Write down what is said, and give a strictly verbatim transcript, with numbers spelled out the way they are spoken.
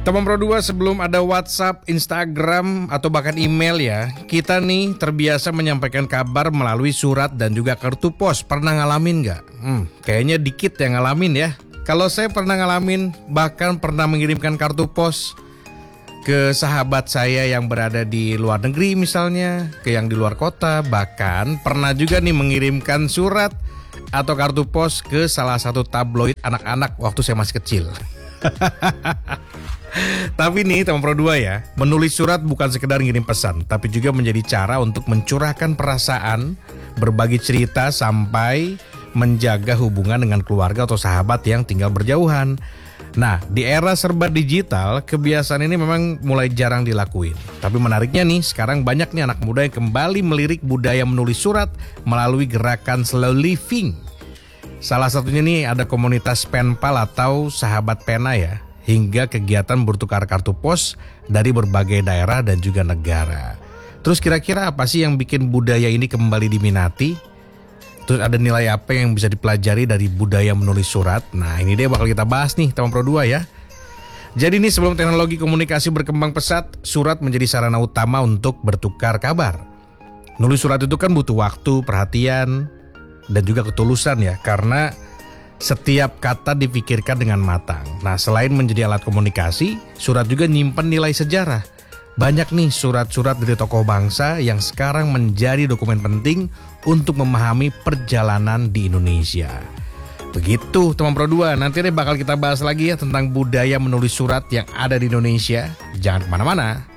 Teman Pro dua, sebelum ada WhatsApp, Instagram, atau bahkan email ya, kita nih terbiasa menyampaikan kabar melalui surat dan juga kartu pos. Pernah ngalamin nggak? Hmm, kayaknya dikit yang ngalamin ya. Kalau saya pernah ngalamin, bahkan pernah mengirimkan kartu pos ke sahabat saya yang berada di luar negeri misalnya, ke yang di luar kota. Bahkan pernah juga nih mengirimkan surat atau kartu pos ke salah satu tabloid anak-anak waktu saya masih kecil. Tapi nih teman Pro dua ya, menulis surat bukan sekedar ngirim pesan, tapi juga menjadi cara untuk mencurahkan perasaan, berbagi cerita, sampai menjaga hubungan dengan keluarga atau sahabat yang tinggal berjauhan. Nah, di era serba digital, kebiasaan ini memang mulai jarang dilakuin. Tapi menariknya nih, sekarang banyak nih anak muda yang kembali melirik budaya menulis surat melalui gerakan slow living. Salah satunya nih ada komunitas penpal atau sahabat pena ya, hingga kegiatan bertukar kartu pos dari berbagai daerah dan juga negara. Terus kira-kira apa sih yang bikin budaya ini kembali diminati? Terus ada nilai apa yang bisa dipelajari dari budaya menulis surat? Nah, ini dia bakal kita bahas nih teman Pro dua ya. Jadi nih, sebelum teknologi komunikasi berkembang pesat, surat menjadi sarana utama untuk bertukar kabar. Nulis surat itu kan butuh waktu, perhatian, dan juga ketulusan ya, karena setiap kata dipikirkan dengan matang. Nah, selain menjadi alat komunikasi, surat juga nyimpen nilai sejarah. Banyak nih surat-surat dari tokoh bangsa yang sekarang menjadi dokumen penting untuk memahami perjalanan di Indonesia. Begitu teman Pro dua, nanti deh bakal kita bahas lagi ya tentang budaya menulis surat yang ada di Indonesia. Jangan kemana-mana.